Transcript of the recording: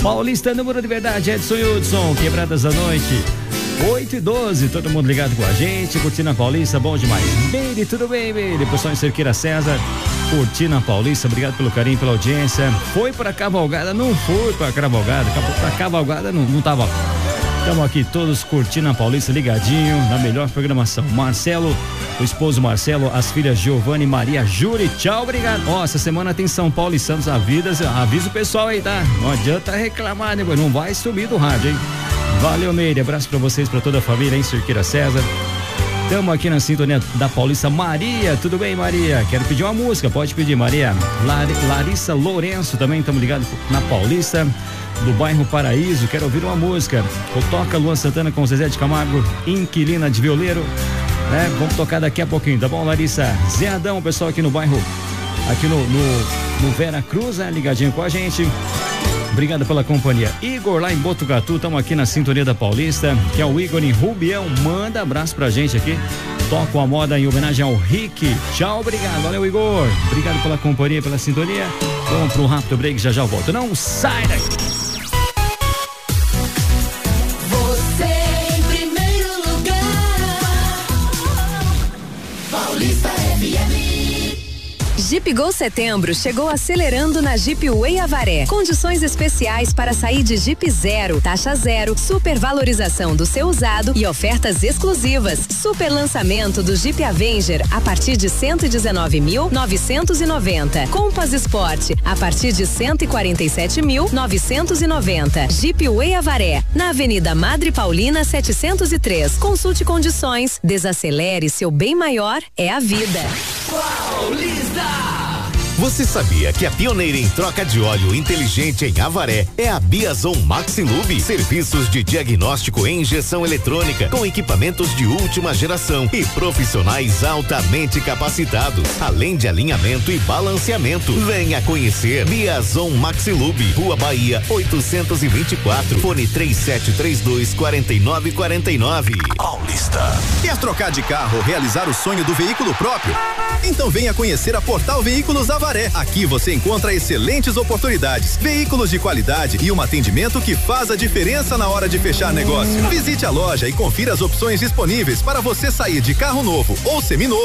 Paulista, número de verdade, Edson Hudson, Quebradas da Noite. 8h12, todo mundo ligado com a gente, curtindo a Paulista, bom demais. Meire, tudo bem, Meire? Pessoal em Cerqueira César, curtindo a Paulista, obrigado pelo carinho, pela audiência. Foi pra Cavalgada? Não foi pra Cavalgada, pra Cavalgada não tava. Estamos aqui todos curtindo a Paulista, ligadinho, na melhor programação. Marcelo, o esposo Marcelo, as filhas Giovana e Maria Júri, tchau, obrigado. Ó, essa semana tem São Paulo e Santos, avisa o pessoal aí, tá? Não adianta reclamar, né? Não vai subir do rádio, hein? Valeu, Meire, abraço pra vocês, pra toda a família em Cerqueira César. Estamos aqui na sintonia da Paulista. Maria, tudo bem, Maria? Quero pedir uma música, pode pedir, Maria. Larissa Lourenço, também estamos ligados na Paulista, do bairro Paraíso, quero ouvir uma música. Toca Luan Santana com Zezé de Camargo, Inquilina de Violeiro, né? Vamos tocar daqui a pouquinho, tá bom, Larissa? Zé Adão, o pessoal aqui no bairro, aqui no Vera Cruz, né? Ligadinho com a gente. Obrigado pela companhia. Igor lá em Botucatu, estamos aqui na sintonia da Paulista, que é o Igor em Rubião, manda abraço pra gente aqui. Toca a moda em homenagem ao Rick. Tchau, obrigado, valeu, Igor. Obrigado pela companhia, pela sintonia. Vamos para um rápido break, já eu volto. Não sai daí. Você em primeiro lugar. Paulista FM. Jeep Gol Setembro chegou acelerando na Jeep Way Avaré. Condições especiais para sair de Jeep zero, taxa zero, supervalorização do seu usado e ofertas exclusivas. Super lançamento do Jeep Avenger a partir de 119.990. Compass Sport a partir de 147.990. Jeep Way Avaré, na Avenida Madre Paulina 703. Consulte condições. Desacelere, seu bem maior é a vida. Paulista! Você sabia que a pioneira em troca de óleo inteligente em Avaré é a Biazon Maxilube? Serviços de diagnóstico em injeção eletrônica com equipamentos de última geração e profissionais altamente capacitados, além de alinhamento e balanceamento. Venha conhecer Biazon Maxilube, Rua Bahia 824, fone 3732-4949. Paulista. Quer trocar de carro ou realizar o sonho do veículo próprio? Então venha conhecer a Portal Veículos Avaré. Aqui você encontra excelentes oportunidades, veículos de qualidade e um atendimento que faz a diferença na hora de fechar negócio. Visite a loja e confira as opções disponíveis para você sair de carro novo ou seminovo